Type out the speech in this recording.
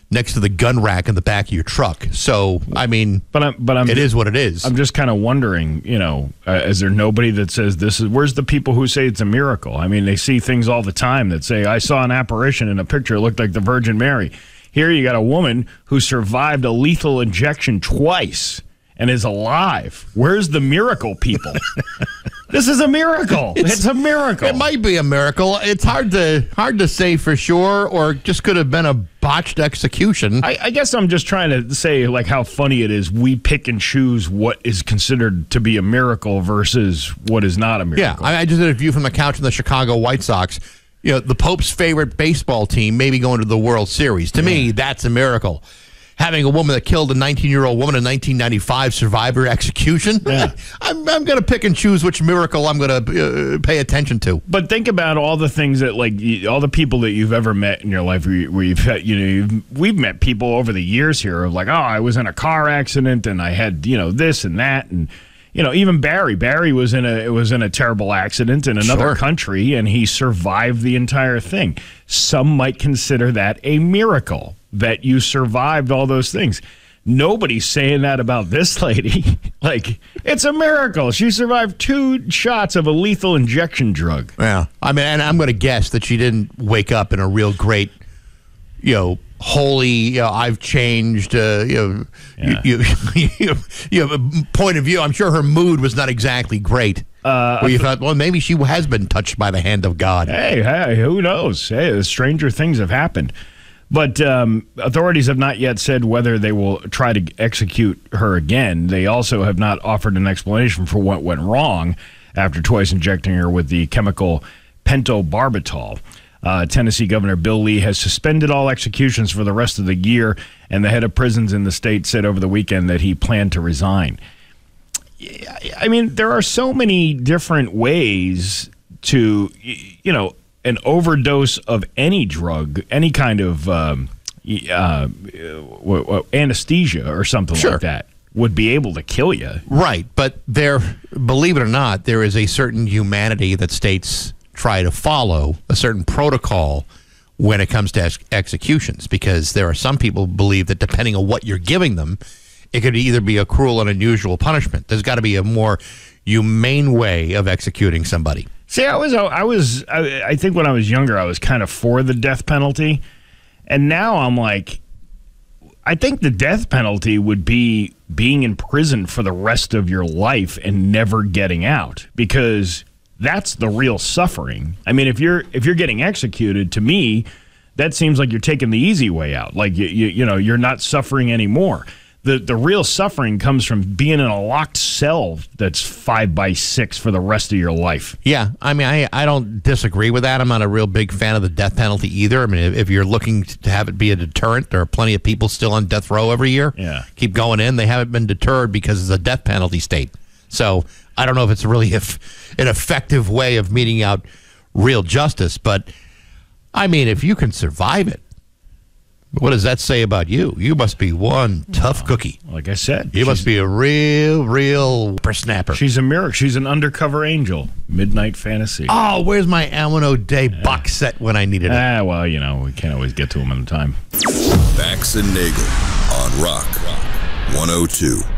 next to the gun rack in the back of your truck. So, I mean, it is what it is. I'm just kind of wondering, is there nobody that says where's the people who say it's a miracle? I mean, they see things all the time that say, I saw an apparition in a picture, it looked like the Virgin Mary. Here you got a woman who survived a lethal injection twice and is alive. Where's the miracle, people? This is a miracle. It's a miracle. It might be a miracle. It's hard to say for sure, or just could have been a botched execution. I guess I'm just trying to say, like, how funny it is. We pick and choose what is considered to be a miracle versus what is not a miracle. Yeah, I just did a view from the couch in the Chicago White Sox. The Pope's favorite baseball team maybe going to the World Series. To me, that's a miracle. Having a woman that killed a 19-year-old woman in 1995 survive her execution, I'm going to pick and choose which miracle I'm going to pay attention to. But think about all the things that, like, all the people that you've ever met in your life where you've had, we've met people over the years here of like, oh, I was in a car accident and I had, this and that. And, even Barry was in a terrible accident in another country and he survived the entire thing. Some might consider that a miracle, that you survived all those things. Nobody's saying that about this lady. Like, it's a miracle. She survived 2 shots of a lethal injection drug. Yeah. I mean, and I'm going to guess that she didn't wake up in a real great, holy, I've changed, point of view. I'm sure her mood was not exactly great. Where you thought, well, maybe she has been touched by the hand of God. Hey, who knows? Hey, stranger things have happened. But authorities have not yet said whether they will try to execute her again. They also have not offered an explanation for what went wrong after twice injecting her with the chemical pentobarbital. Tennessee Governor Bill Lee has suspended all executions for the rest of the year, and the head of prisons in the state said over the weekend that he planned to resign. I mean, there are so many different ways to, an overdose of any drug, any kind of anesthesia or something like that would be able to kill you. Right, but believe it or not, there is a certain humanity that states try to follow, a certain protocol when it comes to executions, because there are some people who believe that depending on what you're giving them, it could either be a cruel and unusual punishment. There's got to be a more humane way of executing somebody. See, I think when I was younger, I was kind of for the death penalty. And now I'm like, I think the death penalty would be being in prison for the rest of your life and never getting out, because that's the real suffering. I mean, if you're getting executed, to me, that seems like you're taking the easy way out. Like, you're not suffering anymore. The real suffering comes from being in a locked cell that's 5x6 for the rest of your life. Yeah, I mean, I don't disagree with that. I'm not a real big fan of the death penalty either. I mean, if you're looking to have it be a deterrent, there are plenty of people still on death row every year. Yeah. Keep going in. They haven't been deterred because it's a death penalty state. So I don't know if it's really an effective way of meting out real justice. But, I mean, if you can survive it, what does that say about you? You must be one tough cookie. Like I said. You must be a real whippersnapper. She's a miracle. She's an undercover angel. Midnight Fantasy. Oh, where's my Alan O'Day box set when I needed it? Well, we can't always get to them in time. Bax and Nagel on Rock 102.